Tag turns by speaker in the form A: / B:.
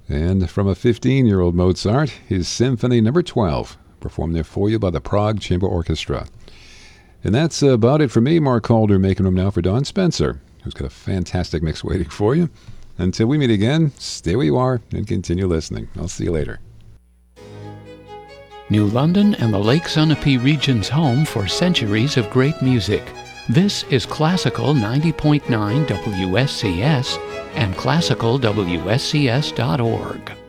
A: And from a 15-year-old Mozart, his Symphony No. 12, performed there for you by the Prague Chamber Orchestra. And that's about it for me, Mark Calder, making room now for Don Spencer, who's got a fantastic mix waiting for you. Until we meet again, stay where you are and continue listening. I'll see you later.
B: New London and the Lake Sunapee region's home for centuries of great music. This is Classical 90.9 WSCS and classicalwscs.org.